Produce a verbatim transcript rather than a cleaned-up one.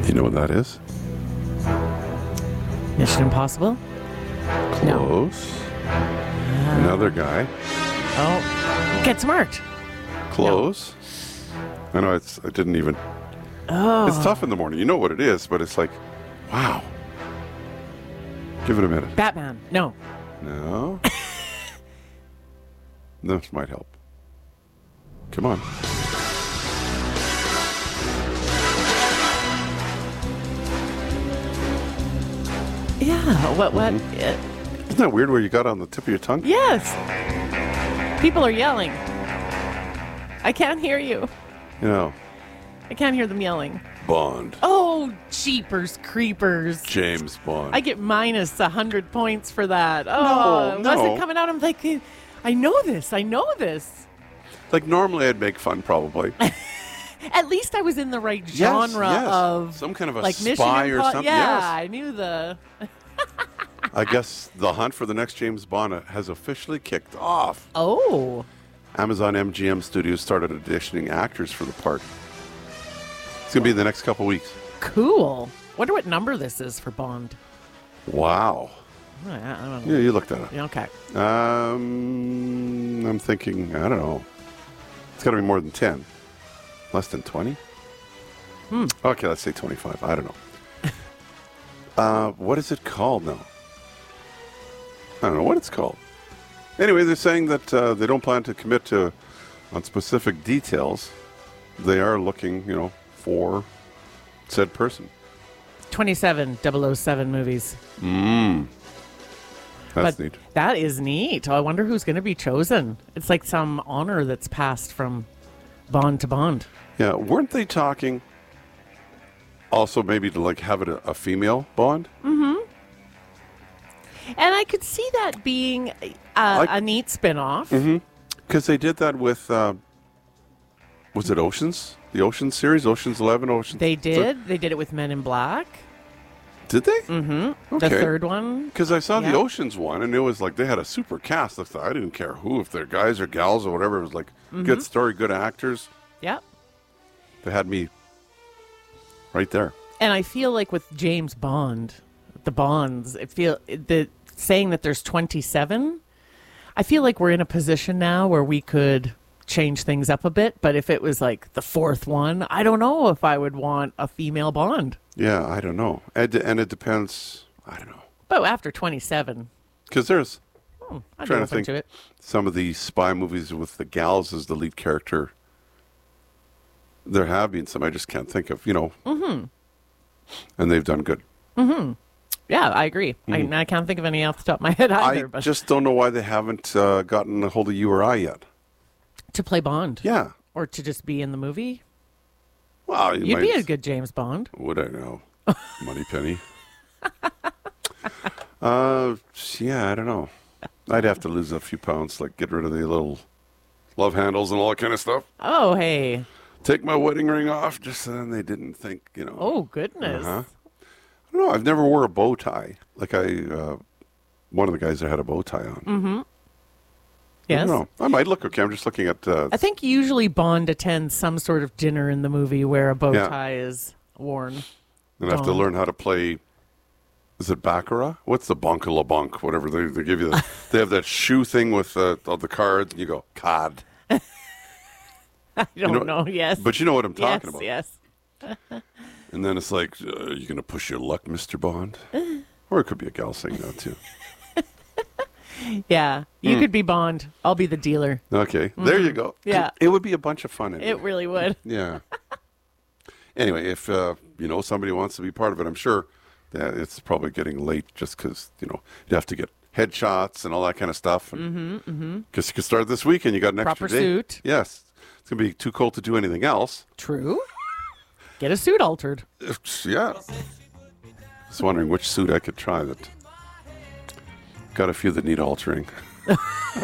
You know what that is? Mission Impossible? Close. No. Another guy. Oh, Get Smart. Close. No. I know it's. I didn't even. Oh. It's tough in the morning. You know what it is, but it's like, wow. Give it a minute. Batman. No. No. This might help. Come on. Yeah. What? What? Mm-hmm. Uh, Isn't that weird where you got it on the tip of your tongue? yes. People are yelling. I can't hear you. You know, I can't hear them yelling. Bond. Oh, jeepers creepers. James Bond. I get minus one hundred points for that. Oh, No, no. wasn't coming out. I'm like, I know this. I know this. Like, normally I'd make fun, probably. At least I was in the right Yes, genre yes. of Some kind of a like spy Mission or Impo- something, Yeah, yes. I knew the. I guess the hunt for the next James Bond has officially kicked off. Oh. Amazon M G M Studios started auditioning actors for the part. It's going to be in the next couple weeks. Cool. Wonder what number this is for Bond. Wow. I I don't know. Yeah, you looked at it. Okay. Um, I'm thinking, I don't know. It's got to be more than ten. Less than twenty? Hmm. Okay, let's say twenty-five. I don't know. uh, what is it called now? I don't know what it's called. Anyway, they're saying that uh, they don't plan to commit to on specific details. They are looking, you know, for said person. twenty-seven double oh seven movies. Mm. That's but neat. That is neat. I wonder who's going to be chosen. It's like some honor that's passed from Bond to Bond. Yeah, weren't they talking also maybe to like have it a, a female Bond? Mm-hmm. And I could see that being a, I- a neat spin-off. Mm-hmm. Because they did that with, uh, was it Oceans? The Oceans series? Oceans eleven? Oceans? They did. They did it with Men in Black. Did they? Mm-hmm. Okay. The third one. Because I saw Yeah. the Oceans one, and it was like they had a super cast. I thought I didn't care who, if they're guys or gals or whatever. It was like Mm-hmm. good story, good actors. Yep. They had me right there. And I feel like with James Bond, the Bonds, I feel the saying that there's twenty-seven. I feel like we're in a position now where we could change things up a bit. But if it was like the fourth one, I don't know if I would want a female Bond. Yeah, I don't know. And, and it depends. I don't know. But after twenty-seven, Because there's hmm, I'd trying be to open think to it. some of the spy movies with the gals as the lead character. There have been some I just can't think of, you know. Mm-hmm. And they've done good. Mm-hmm. Yeah, I agree. Mhm. I, I can't think of any off the top of my head either. I but just don't know why they haven't uh, gotten a hold of you or I yet. to play Bond, Yeah. or to just be in the movie, Well, you you'd might, be a good James Bond. Would I know? Money penny. uh, yeah, I don't know. I'd have to lose a few pounds, like get rid of the little love handles and all that kind of stuff. Oh, hey. Take my wedding ring off, just so then they didn't think, you know. Oh, goodness. Uh-huh. I don't know. I've never wore a bow tie. Like I, uh, one of the guys that had a bow tie on. Mm-hmm. I Yes. don't know. I might look okay. I'm just looking at. Uh, I think usually Bond attends some sort of dinner in the movie where a bow Yeah. tie is worn. and I have to Bond. learn how to play. Is it baccarat? What's the bunka la bunk? Whatever they, they give you. The, they have that shoe thing with uh, all the cards, and you go cod. I don't know- know. Yes. But you know what I'm yes, talking about. yes. And then it's like, uh, are you going to push your luck, Mister Bond? Or it could be a gal saying that too. Yeah. You Hmm. could be Bond. I'll be the dealer. Okay, there you go. Yeah. It would be a bunch of fun. Anyway. It really would. Yeah. Anyway, if uh, you know somebody wants to be part of it, I'm sure that it's probably getting late just because you know you have to get headshots and all that kind of stuff. Because Mm-hmm, mm-hmm. you can start this week and you got an extra Proper day. suit. Yes, it's gonna be too cold to do anything else. True. Get a suit altered. It's- yeah. Just wondering which suit I could try. That got a few that need altering.